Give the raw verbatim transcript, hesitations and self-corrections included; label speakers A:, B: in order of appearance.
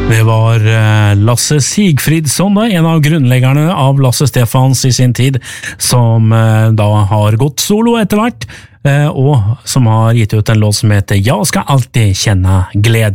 A: Det var Lasse Sigfridsson, en av grunnleggerne av Lasse Stefans i sin tid, som da har gått solo etter hvert, og som har gitt ut en låt som heter «Jag ska alltid känna glädje».